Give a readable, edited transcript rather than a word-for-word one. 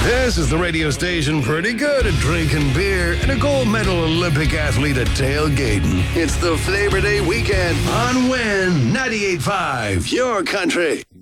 This is the radio station pretty good at drinking beer and a gold medal Olympic athlete at tailgating. It's the Flavor Day weekend on Win 98.5, your country.